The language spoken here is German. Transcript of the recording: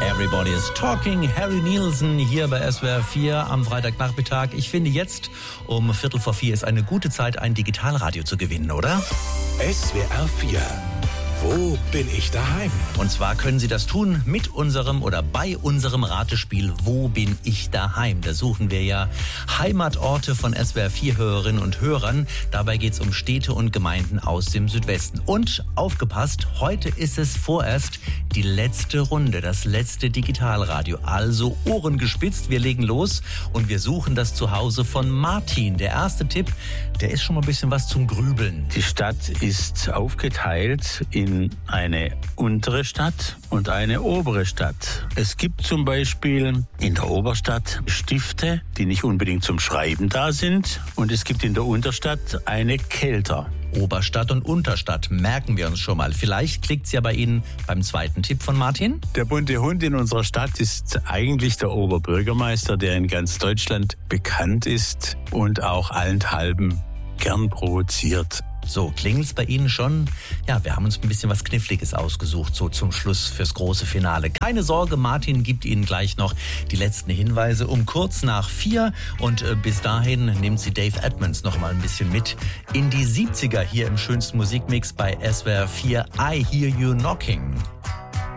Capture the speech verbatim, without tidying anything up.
Everybody is talking. Harry Nilsson hier bei S W R vier am Freitagnachmittag. Ich finde, jetzt um Viertel vor vier ist eine gute Zeit, ein Digitalradio zu gewinnen, oder? S W R vier. Wo bin ich daheim? Und zwar können Sie das tun mit unserem oder bei unserem Ratespiel Wo bin ich daheim? Da suchen wir ja Heimatorte von S W R vier Hörerinnen und Hörern. Dabei geht es um Städte und Gemeinden aus dem Südwesten. Und aufgepasst, heute ist es vorerst die letzte Runde, das letzte Digitalradio. Also Ohren gespitzt, wir legen los und wir suchen das Zuhause von Martin. Der erste Tipp, der ist schon mal ein bisschen was zum Grübeln. Die Stadt ist aufgeteilt in eine untere Stadt und eine obere Stadt. Es gibt zum Beispiel in der Oberstadt Stifte, die nicht unbedingt zum Schreiben da sind. Und es gibt in der Unterstadt eine Kelter. Oberstadt und Unterstadt, merken wir uns schon mal. Vielleicht klickt's ja bei Ihnen beim zweiten Tipp von Martin. Der bunte Hund in unserer Stadt ist eigentlich der Oberbürgermeister, der in ganz Deutschland bekannt ist und auch allenthalben gern provoziert. So, klingelt's bei Ihnen schon? Ja, wir haben uns ein bisschen was Kniffliges ausgesucht, so zum Schluss fürs große Finale. Keine Sorge, Martin gibt Ihnen gleich noch die letzten Hinweise um kurz nach vier. Und äh, bis dahin nimmt sie Dave Edmunds noch mal ein bisschen mit in die siebziger hier im schönsten Musikmix bei S W R vier. I Hear You Knocking.